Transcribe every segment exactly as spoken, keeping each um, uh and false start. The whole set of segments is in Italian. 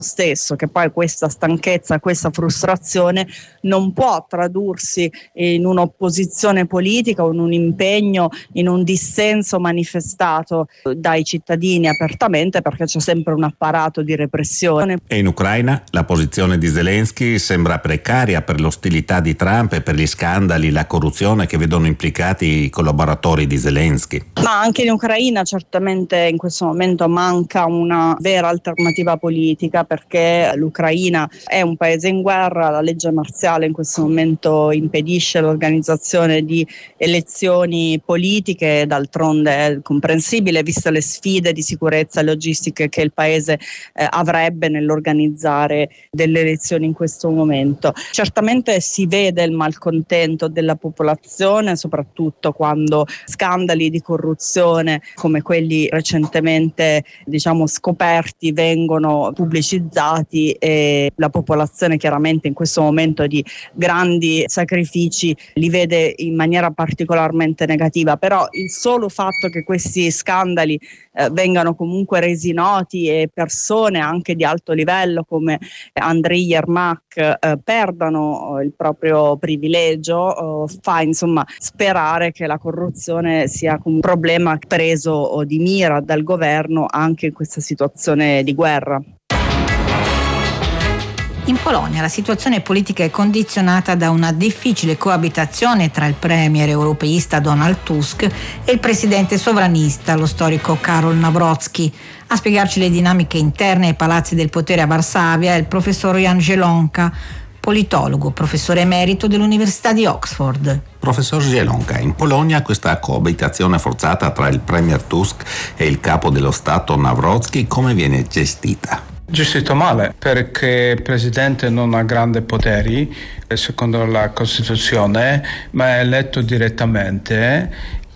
stesso, che poi questa stanchezza, questa frustrazione non può tradursi in un'opposizione politica o in un impegno, in un dissenso manifestato dai cittadini apertamente, perché c'è sempre un apparato di repressione. E in Ucraina la posizione di Zelensky sembra precaria per l'ostilità di Trump e per gli scandali, la corruzione che vedono implicati i collaboratori di Zelensky. Ma anche in Ucraina certamente in questo momento manca una vera alternativa politica, perché l'Ucraina è un paese in guerra, la legge marziale in questo momento impedisce l'organizzazione di elezioni politiche, d'altronde è comprensibile viste le sfide di sicurezza e logistiche che il paese eh, avrebbe nell'organizzare delle elezioni in questo momento. Certamente si vede il malcontento della popolazione, soprattutto quando scandali di corruzione come quelli recentemente diciamo scoperti vengono pubblicizzati, e la popolazione chiaramente in questo momento di grandi sacrifici li vede in maniera particolarmente negativa. Però il solo fatto che questi scandali eh, vengano comunque resi noti e persone anche di alto livello come Andriy Yermak eh, perdano il proprio privilegio eh, fa insomma sperare che la corruzione sia un problema preso di mira dal governo anche in questa situazione di guerra. In Polonia la situazione politica è condizionata da una difficile coabitazione tra il premier europeista Donald Tusk e il presidente sovranista, lo storico Karol Nawrocki. A spiegarci le dinamiche interne ai palazzi del potere a Varsavia è il professor Jan Zielonka, politologo, professore emerito dell'Università di Oxford. Professor Zielonka, in Polonia questa coabitazione forzata tra il premier Tusk e il capo dello Stato Nawrocki come viene gestita? Gestito male, perché il presidente non ha grandi poteri secondo la Costituzione, ma è eletto direttamente,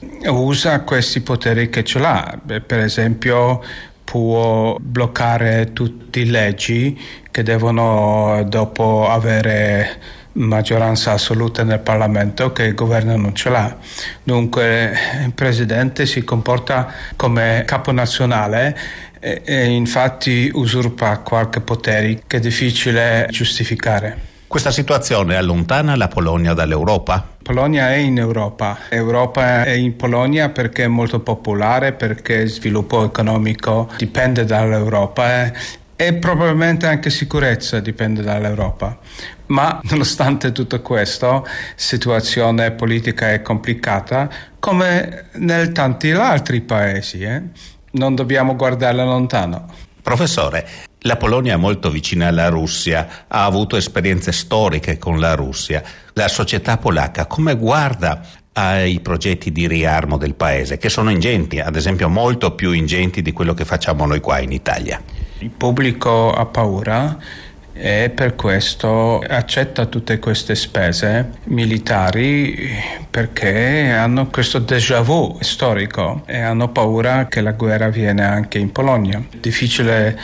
usa questi poteri che ce l'ha. Per esempio può bloccare tutte le leggi che devono dopo avere maggioranza assoluta nel Parlamento, che il governo non ce l'ha. Dunque il presidente si comporta come capo nazionale e, e infatti usurpa qualche potere che è difficile giustificare. Questa situazione allontana la Polonia dall'Europa? Polonia è in Europa, Europa è in Polonia perché è molto popolare, perché il sviluppo economico dipende dall'Europa eh, e probabilmente anche sicurezza dipende dall'Europa. Ma nonostante tutto questo, la situazione politica è complicata come in tanti altri paesi, eh? Non dobbiamo guardarla lontano. Professore, la Polonia è molto vicina alla Russia, ha avuto esperienze storiche con la Russia. La società polacca come guarda ai progetti di riarmo del paese, che sono ingenti, ad esempio molto più ingenti di quello che facciamo noi qua in Italia? Il pubblico ha paura e per questo accetta tutte queste spese militari, perché hanno questo déjà vu storico e hanno paura che la guerra avviene anche in Polonia. Difficile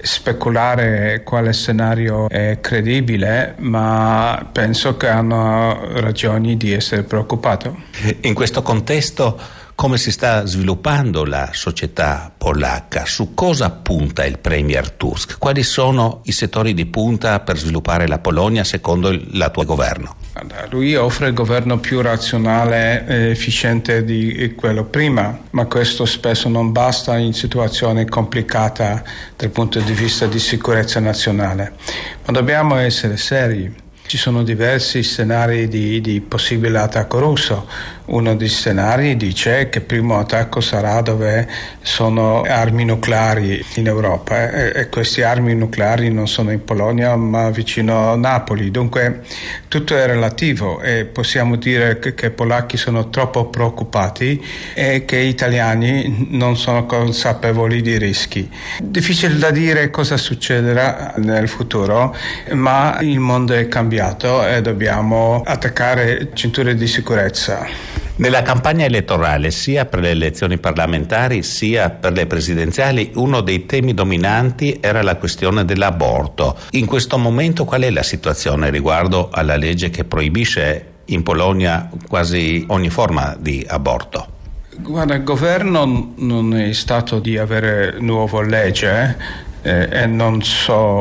speculare quale scenario è credibile, ma penso che hanno ragioni di essere preoccupati. In questo contesto come si sta sviluppando la società polacca? Su cosa punta il premier Tusk? Quali sono i settori di punta per sviluppare la Polonia secondo il l'attuale governo? Lui offre il governo più razionale e efficiente di quello prima, ma questo spesso non basta in situazioni complicate dal punto di vista di sicurezza nazionale. Ma dobbiamo essere seri. Ci sono diversi scenari di, di possibile attacco russo. Uno dei scenari dice che il primo attacco sarà dove sono armi nucleari in Europa e, e queste armi nucleari non sono in Polonia ma vicino a Napoli. Dunque tutto è relativo e possiamo dire che, che i polacchi sono troppo preoccupati e che gli italiani non sono consapevoli di rischi. Difficile da dire cosa succederà nel futuro, ma il mondo è cambiato e dobbiamo attaccare cinture di sicurezza. Nella campagna elettorale, sia per le elezioni parlamentari sia per le presidenziali, uno dei temi dominanti era la questione dell'aborto. In questo momento qual è la situazione riguardo alla legge che proibisce in Polonia quasi ogni forma di aborto? Guarda, il governo non è stato di avere nuova legge eh, e non so